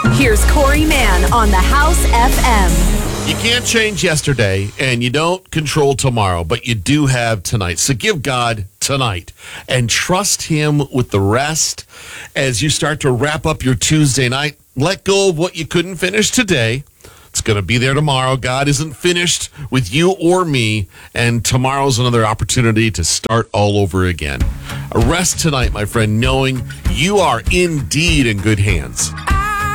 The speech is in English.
Here's Corey Mann on the House FM. You can't change yesterday, and you don't control tomorrow, but you do have tonight. So give God tonight and trust Him with the rest as you start to wrap up your Tuesday night. Let go of what you couldn't finish today. It's going to be there tomorrow. God isn't finished with you or me, and tomorrow's another opportunity to start all over again. Rest tonight, my friend, knowing you are indeed in good hands.